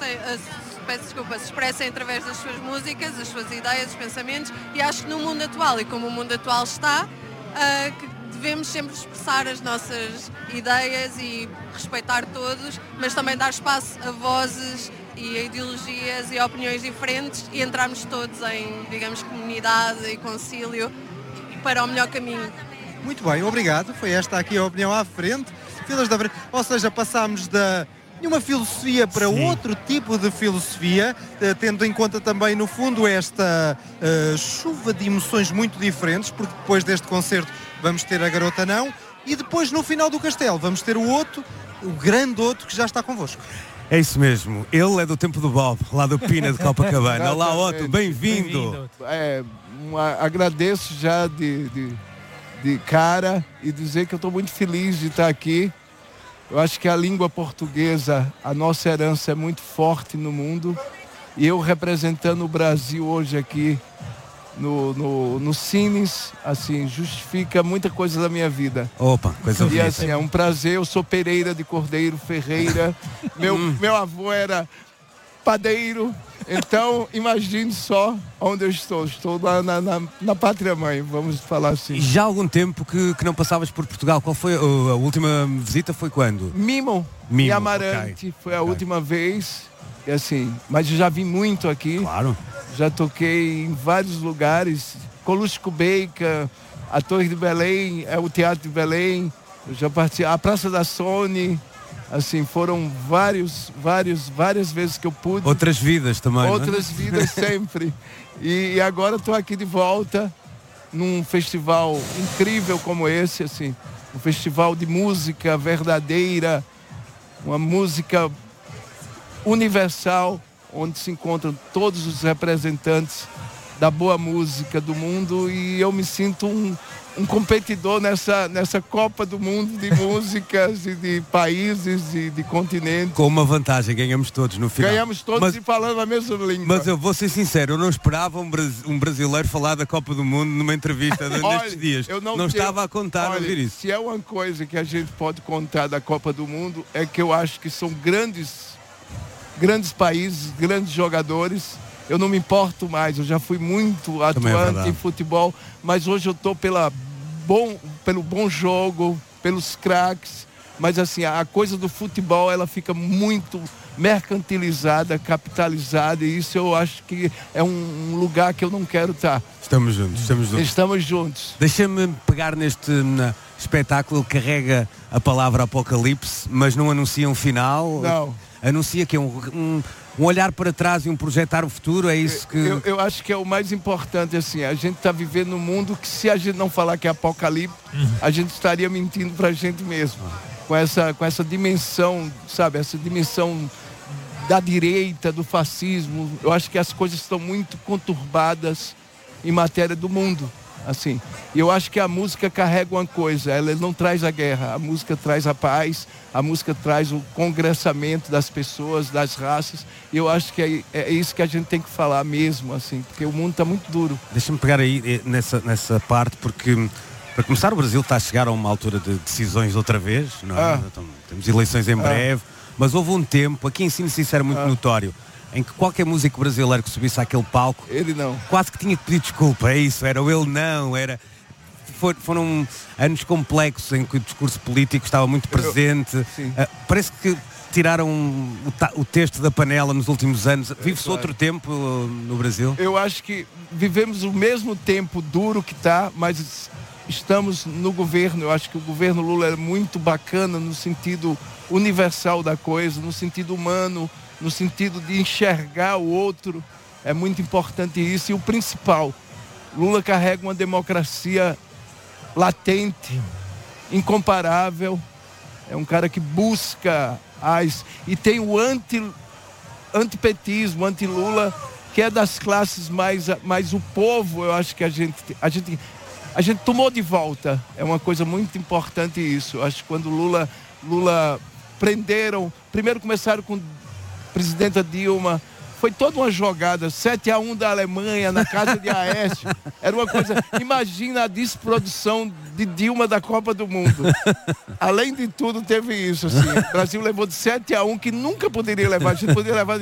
peço desculpa, se expressem através das suas músicas, as suas ideias, os pensamentos, e acho que no mundo atual, e como o mundo atual está, que devemos sempre expressar as nossas ideias e respeitar todos, mas também dar espaço a vozes e a ideologias e a opiniões diferentes e entrarmos todos em, digamos, comunidade e concílio para o melhor caminho. Muito bem, obrigado. Foi esta aqui a opinião à frente. Filas da frente. Ou seja, passámos de uma filosofia para outro tipo de filosofia, tendo em conta também, no fundo, esta chuva de emoções muito diferentes, porque depois deste concerto vamos ter a Garota Não, e depois, no final do castelo, vamos ter o Otto, o grande Otto, que já está convosco. É isso mesmo, ele é do tempo do Bob, lá do Pina de Copacabana. Olá, Otto, bem-vindo. Agradeço já de cara e dizer que eu estou muito feliz de estar aqui. Eu acho que a língua portuguesa, a nossa herança é muito forte no mundo, e eu representando o Brasil hoje aqui no Cines, assim, justifica muita coisa da minha vida. Opa, coisa bonita. E assim, é um prazer. Eu sou Pereira de Cordeiro Ferreira, meu avô era padeiro, então imagine só onde eu estou lá na pátria mãe, vamos falar assim. Já há algum tempo que não passavas por Portugal. Qual foi a última visita? Foi quando? Mimo e Amarante, okay. Foi a última vez, assim, mas eu já vim muito aqui. Claro. Já toquei em vários lugares, Colusco Beica, a Torre de Belém, o Teatro de Belém, eu já participei, a Praça da Sony. Assim, foram várias vezes que eu pude. Outras vidas também, Outras vidas sempre. E agora estou aqui de volta num festival incrível como esse, assim. Um festival de música verdadeira, uma música universal, onde se encontram todos os representantes da boa música do mundo, e eu me sinto um competidor nessa Copa do Mundo de músicas e de países e de continentes. Com uma vantagem, ganhamos todos no final. Ganhamos todos e falando a mesma língua. Mas eu vou ser sincero, eu não esperava um brasileiro falar da Copa do Mundo numa entrevista nestes dias. Eu não estava a contar ouvir isso. Se é uma coisa que a gente pode contar da Copa do Mundo, é que eu acho que são grandes países, grandes jogadores. Eu não me importo mais, eu já fui muito atuante em futebol, mas hoje eu estou pelo bom jogo, pelos craques, mas assim, a coisa do futebol, ela fica muito mercantilizada, capitalizada, e isso eu acho que é um lugar que eu não quero estar. Estamos juntos. Deixa-me pegar neste espetáculo, carrega a palavra Apocalipse, mas não anuncia um final. Não. Anuncia que é um olhar para trás e um projetar o futuro, é isso que... Eu acho que é o mais importante, assim, a gente está vivendo num mundo que, se a gente não falar que é apocalipse, a gente estaria mentindo para a gente mesmo. Com essa dimensão, sabe, essa dimensão da direita, do fascismo, eu acho que as coisas estão muito conturbadas em matéria do mundo, assim. E eu acho que a música carrega uma coisa, ela não traz a guerra, a música traz a paz, a música traz o congressamento das pessoas, das raças, e eu acho que é isso que a gente tem que falar mesmo, assim, porque o mundo está muito duro. Deixa-me pegar aí nessa parte, porque, para começar, o Brasil está a chegar a uma altura de decisões outra vez, não é? Então, temos eleições em breve, mas houve um tempo, aqui em Cines isso era muito notório, em que qualquer músico brasileiro que subisse àquele palco, ele não, quase que tinha que pedir desculpa, é isso, era o ele não, era... Foram anos complexos em que o discurso político estava muito presente. Parece que tiraram o texto da panela nos últimos anos. Vive-se outro tempo no Brasil? Eu acho que vivemos o mesmo tempo duro que está, mas estamos no governo. Eu acho que o governo Lula é muito bacana no sentido universal da coisa, no sentido humano, no sentido de enxergar o outro. É muito importante isso. E o principal, Lula carrega uma democracia latente, incomparável, é um cara que busca e tem o antipetismo, anti-Lula, que é das classes mais o povo, eu acho que a gente tomou de volta, é uma coisa muito importante isso. Eu acho que quando Lula prenderam, primeiro começaram com a presidenta Dilma, foi toda uma jogada, 7-1 da Alemanha na casa de Aécio. Era uma coisa... Imagina a desprodução de Dilma da Copa do Mundo. Além de tudo, teve isso, assim. O Brasil levou de 7-1, que nunca poderia levar. A gente poderia levar